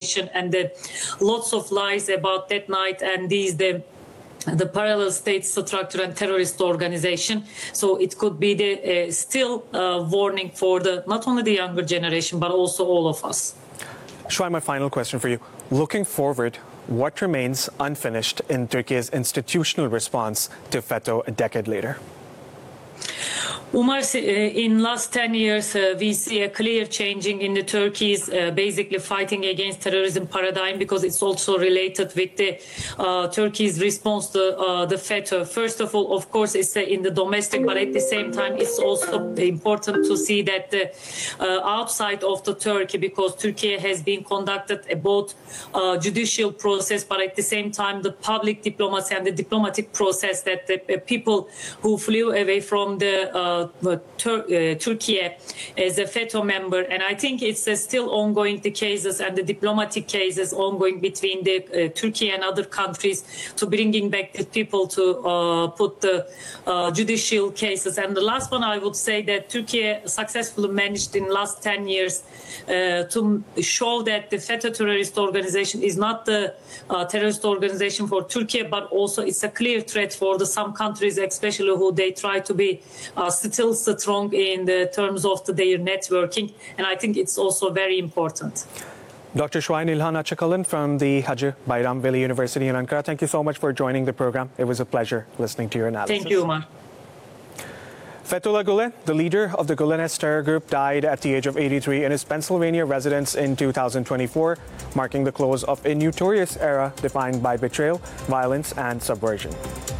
organization, and lots of lies about that night and the parallel state structure and terrorist organization. So it could be the still warning for not only the younger generation, but also all of us. Şuay, my final question for you. Looking forward, what remains unfinished in Turkey's institutional response to FETÖ a decade later? Umar, in last 10 years, we see a clear changing in the Turkey's basically fighting against terrorism paradigm, because it's also related with the Turkey's response to the FETÖ. First of all, of course, it's in the domestic, but at the same time, it's also important to see that outside of the Turkey, because Turkey has been conducted both judicial process, but at the same time, the public diplomacy and the diplomatic process that the people who flew away from the Turkey as a FETÖ member, and I think it's still ongoing, the cases and the diplomatic cases ongoing between the Turkey and other countries to bringing back the people to put the judicial cases. And the last one, I would say that Turkey successfully managed in the last 10 years to show that the FETÖ terrorist organization is not the terrorist organization for Turkey, but also it's a clear threat for some countries, especially who they try to be still strong in the terms of their networking, and I think it's also very important. Dr. Şuay Nilhan Açıkalın from the Hacı Bayram Veli University in Ankara, thank you so much for joining the program. It was a pleasure listening to your analysis. Thank you, Umar. Fethullah Gulen, the leader of the Gulenist terror group, died at the age of 83 in his Pennsylvania residence in 2024, marking the close of a notorious era defined by betrayal, violence, and subversion.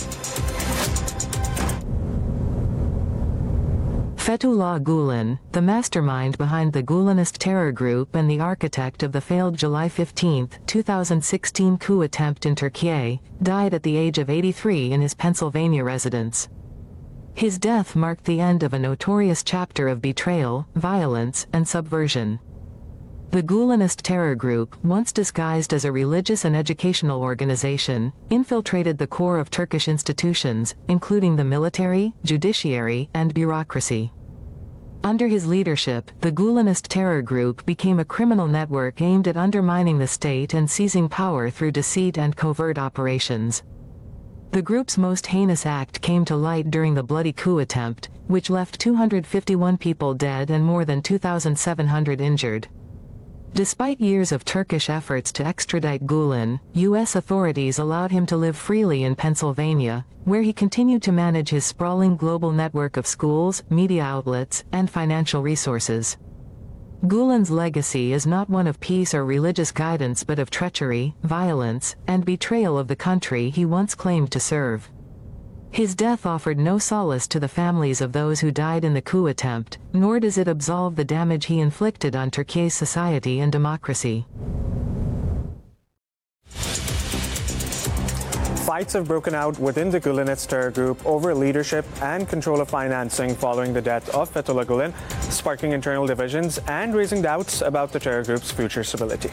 Fethullah Gulen, the mastermind behind the Gulenist terror group and the architect of the failed July 15, 2016 coup attempt in Turkey, died at the age of 83 in his Pennsylvania residence. His death marked the end of a notorious chapter of betrayal, violence, and subversion. The Gulenist terror group, once disguised as a religious and educational organization, infiltrated the core of Turkish institutions, including the military, judiciary, and bureaucracy. Under his leadership, the Gulenist terror group became a criminal network aimed at undermining the state and seizing power through deceit and covert operations. The group's most heinous act came to light during the bloody coup attempt, which left 251 people dead and more than 2,700 injured. Despite years of Turkish efforts to extradite Gulen, U.S. authorities allowed him to live freely in Pennsylvania, where he continued to manage his sprawling global network of schools, media outlets, and financial resources. Gulen's legacy is not one of peace or religious guidance, but of treachery, violence, and betrayal of the country he once claimed to serve. His death offered no solace to the families of those who died in the coup attempt, nor does it absolve the damage he inflicted on Turkey's society and democracy. Fights have broken out within the Gulenist terror group over leadership and control of financing following the death of Fethullah Gulen, sparking internal divisions and raising doubts about the terror group's future stability.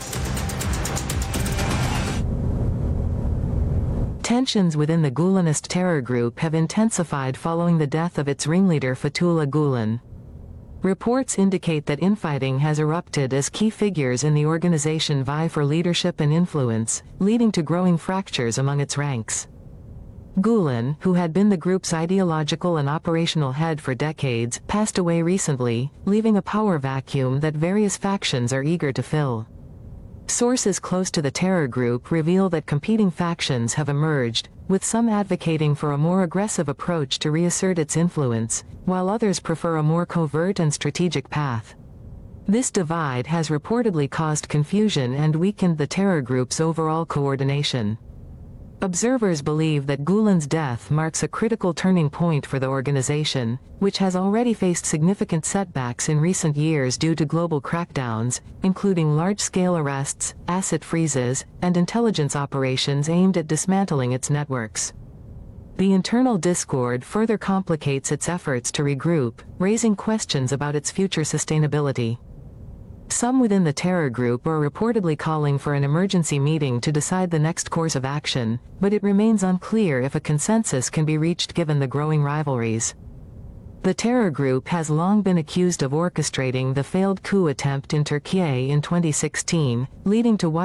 Tensions within the Gulenist terror group have intensified following the death of its ringleader Fethullah Gulen. Reports indicate that infighting has erupted as key figures in the organization vie for leadership and influence, leading to growing fractures among its ranks. Gulen, who had been the group's ideological and operational head for decades, passed away recently, leaving a power vacuum that various factions are eager to fill. Sources close to the terror group reveal that competing factions have emerged, with some advocating for a more aggressive approach to reassert its influence, while others prefer a more covert and strategic path. This divide has reportedly caused confusion and weakened the terror group's overall coordination. Observers believe that Gulen's death marks a critical turning point for the organization, which has already faced significant setbacks in recent years due to global crackdowns, including large-scale arrests, asset freezes, and intelligence operations aimed at dismantling its networks. The internal discord further complicates its efforts to regroup, raising questions about its future sustainability. Some within the terror group are reportedly calling for an emergency meeting to decide the next course of action, but it remains unclear if a consensus can be reached given the growing rivalries. The terror group has long been accused of orchestrating the failed coup attempt in Turkey in 2016, leading to